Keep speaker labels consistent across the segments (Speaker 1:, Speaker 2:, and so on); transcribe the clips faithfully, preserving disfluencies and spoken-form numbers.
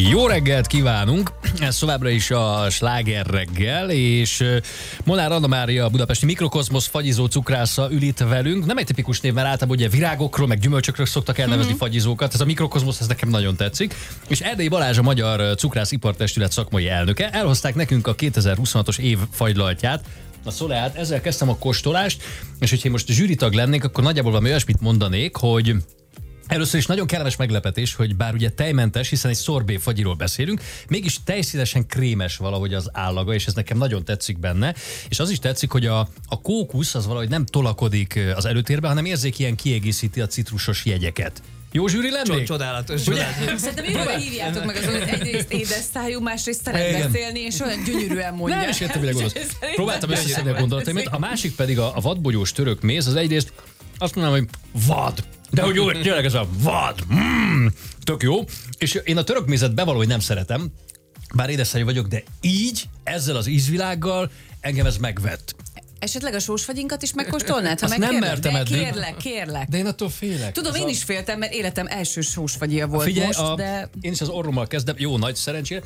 Speaker 1: Jó reggelt kívánunk! Ez továbbra is a Sláger reggel, és Molnár Anna Mária, a budapesti Mikrokozmosz fagyizó cukrásza ül itt velünk. Nem egy tipikus név, mert általában ugye virágokról, meg gyümölcsökről szoktak elnevezni mm-hmm. fagyizókat. Ez a Mikrokozmosz, ez nekem nagyon tetszik. És Erdélyi Balázs, a Magyar Cukrász-ipartestület szakmai elnöke. Elhozták nekünk a kétezer-huszonhatos év fagylaltját, a Szoleát. Ezzel kezdtem a kóstolást, és hogyha én most zsűritag lennék, akkor nagyjából valami olyasmit mondanék, hogy először is nagyon kellemes meglepetés, hogy bár ugye tejmentes, hiszen egy szorbé fagyiról beszélünk, mégis tejszínesen krémes valahogy az állaga, és ez nekem nagyon tetszik benne. És az is tetszik, hogy a, a kókusz az valahogy nem tolakodik az előtérbe, hanem érzékien kiegészíti a citrusos jegyeket. Jó zsűri lennék?
Speaker 2: Csodálatos, csodálatos.
Speaker 3: Szerintem jól hívjátok meg azon, hogy egyrészt édes szájú, másrészt szeret beszélni, és olyan gyönyörűen mondja.
Speaker 1: Nem is értem, mire gondolsz. Próbáltam összeszedni a gondolataimat. A másik pedig a, a vadbogyós török méz, az egyrészt azt mondanám, hogy vad. De hogy jó, tényleg ez a vad. Mm, tök jó. És én a török mézet bevallom, hogy nem szeretem, bár édesszájú vagyok, de így, ezzel az ízvilággal engem ez megvett.
Speaker 3: Esetleg a sósfagyinkat is megkóstolnád? Ha
Speaker 1: azt nem mertem eddig.
Speaker 3: Kérlek, kérlek.
Speaker 1: De én attól félek.
Speaker 3: Tudom, én
Speaker 1: a...
Speaker 3: is féltem, mert életem első sósfagyia volt.
Speaker 1: Figyelj,
Speaker 3: most,
Speaker 1: a...
Speaker 3: de...
Speaker 1: én is az orrommal kezdem, jó, nagy szerencsére.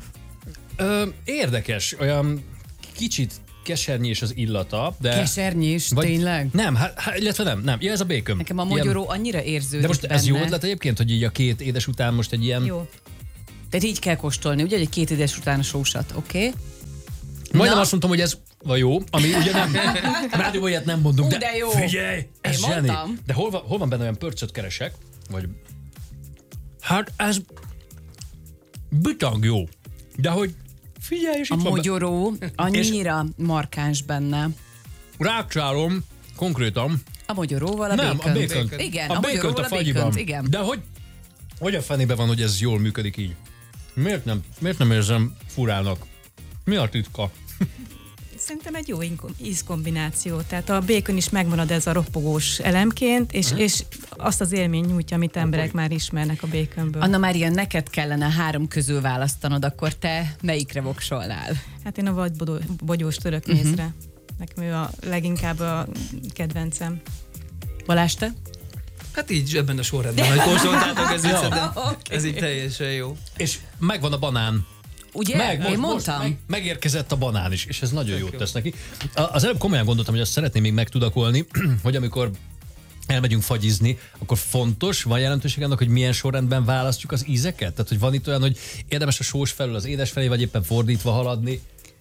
Speaker 1: Ö, érdekes, olyan kicsit kesernyés az illata, de...
Speaker 3: Kesernyés,
Speaker 1: vagy...
Speaker 3: tényleg?
Speaker 1: Nem, hát, hát, illetve nem, nem. Ja, ez a bacon.
Speaker 3: Nekem a mogyoró ilyen... annyira érződik.
Speaker 1: De most ez
Speaker 3: benne.
Speaker 1: jó ötlet egyébként, hogy így a két édes után most egy ilyen...
Speaker 3: Jó. Tehát így kell kóstolni, ugye, egy két édes után a sósat, oké? Okay?
Speaker 1: Majdnem azt mondtam, hogy ez vagy jó, ami ugye nem... Rádióban ilyet nem mondunk, de,
Speaker 3: de jó.
Speaker 1: Figyelj, ez
Speaker 3: Én
Speaker 1: zseni.
Speaker 3: mondtam.
Speaker 1: De hol van, hol van benne olyan pörcöt keresek, vagy... Hát ez... bitang jó. De hogy... Figyelj, és
Speaker 3: a
Speaker 1: itt van
Speaker 3: mogyoró annyira és markáns benne.
Speaker 1: Rákcsálom konkrétan.
Speaker 3: A mogyoróval a
Speaker 1: nem,
Speaker 3: bacon.
Speaker 1: a bacon.
Speaker 3: Igen,
Speaker 1: a,
Speaker 3: a
Speaker 1: bacon a fagyiban.
Speaker 3: Igen.
Speaker 1: De hogy... Hogy a fenébe van, hogy ez jól működik így? Miért nem, miért nem érzem furának? Mi a titka?
Speaker 4: Szerintem egy jó ízkombináció. Tehát a bacon is megmarad ez a ropogós elemként, és, uh-huh. és azt az élmény nyújtja, amit emberek már ismernek a baconből.
Speaker 3: Anna Mária, neked kellene három közül választanod, akkor te melyikre voksolnál?
Speaker 4: Hát én a vadbogyós török mézre. Uh-huh. Nekem ő a leginkább a kedvencem.
Speaker 3: Balázs, te?
Speaker 2: Hát így ebben a sorrendben, hogy kóstoltátok, ez, ja. de okay. ez így teljesen jó.
Speaker 1: És megvan a banán.
Speaker 3: Ugye?
Speaker 1: Meg, most,
Speaker 3: Én mondtam.
Speaker 1: Most meg, megérkezett a banán is, és ez nagyon jót tesz neki. Az előbb komolyan gondoltam, hogy azt szeretném még megtudakolni, hogy amikor elmegyünk fagyizni, akkor fontos, van jelentőség annak, hogy milyen sorrendben választjuk az ízeket? Tehát, hogy van itt olyan, hogy érdemes a sós felől az édes felé, vagy éppen fordítva haladni?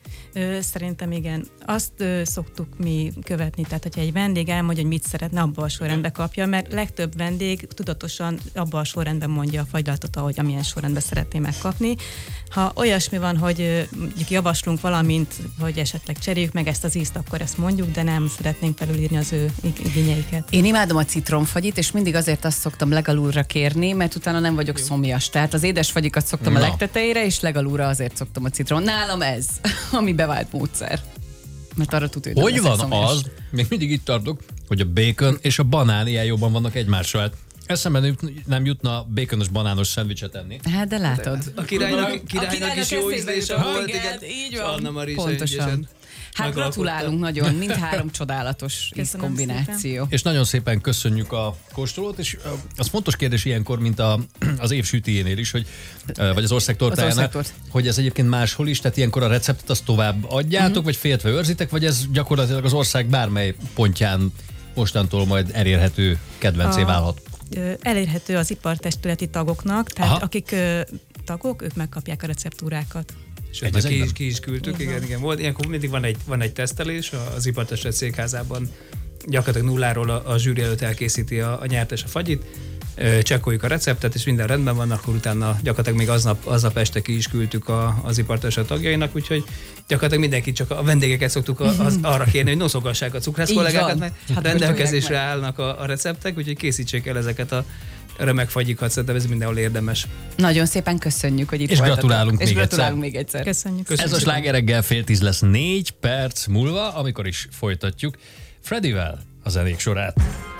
Speaker 4: Ö, szerintem igen. Azt ö, szoktuk mi követni, tehát hogyha egy vendég elmondja, hogy mit szeretne, abba a sorrendbe kapja, mert legtöbb vendég tudatosan abba a sorrendben mondja a fagylaltot, ahogy amilyen sorrendben szeretné megkapni. Ha olyasmi van, hogy ö, mondjuk javaslunk valamint, hogy esetleg cseréljük meg ezt az ízt, akkor ezt mondjuk, de nem szeretnénk felülírni az ő igényeiket.
Speaker 3: Én imádom a citromfagyit, és mindig azért azt szoktam legalulra kérni, mert utána nem vagyok szomjas. Tehát az édes fagyikat szoktam Na. a legtetejére, és legalulra azért szoktam a citrom. Nálam ez, ami bevált módszer. Mert arra tud, hogy
Speaker 1: Hogy van szomjas. Az, még mindig itt tartok, hogy a bacon és a banán ilyen jobban vannak egymással. Eszembe nem jutna baconos banános szendvicset enni.
Speaker 3: Hát de látod.
Speaker 2: A királynak, királynak is jó ízlése volt, igen.
Speaker 3: Így van.
Speaker 2: Anna Maria
Speaker 3: Pontosan. Hát gratulálunk nagyon, mindhárom csodálatos kombináció.
Speaker 1: És nagyon szépen köszönjük a kóstolót, és az fontos kérdés ilyenkor, mint a, az év sütijénél is, hogy, vagy az ország tortájánál, hogy ez egyébként máshol is, tehát ilyenkor a receptet azt tovább adjátok, uh-huh. vagy féltve őrzitek, vagy ez gyakorlatilag az ország bármely pontján mostantól majd elérhető kedvencé válhat?
Speaker 4: Elérhető az ipartestületi tagoknak, tehát Aha. akik ö, tagok, ők megkapják a receptúrákat.
Speaker 2: Sőt, ki is, ki is küldtük, igen, igen, igen. Volt. Ilyenkor mindig van egy, van egy tesztelés, az ipartestület székházában gyakorlatilag nulláról a, a zsűri előtt elkészíti a, a nyertes a fagyit, csekkoljuk a receptet, és minden rendben van, akkor utána gyakorlatilag még aznap, aznap este ki is küldtük a, az ipartestület tagjainak, úgyhogy gyakorlatilag mindenki csak a vendégeket szoktuk az, arra kérni, hogy noszogassák a cukrász kollégákat, mert hát rendelkezésre állnak a, a receptek, úgyhogy készítsék el ezeket a remek fagyikat, szerintem ez mindenhol érdemes.
Speaker 3: Nagyon szépen köszönjük, hogy itt
Speaker 1: és
Speaker 3: voltatok.
Speaker 1: Gratulálunk
Speaker 3: és
Speaker 1: még
Speaker 3: gratulálunk
Speaker 1: egyszer.
Speaker 3: még egyszer.
Speaker 4: Köszönjük.
Speaker 1: Köszönjük. Ez a Sláger reggel fél tíz lesz négy perc múlva, amikor is folytatjuk Fredivel a zenék sorát.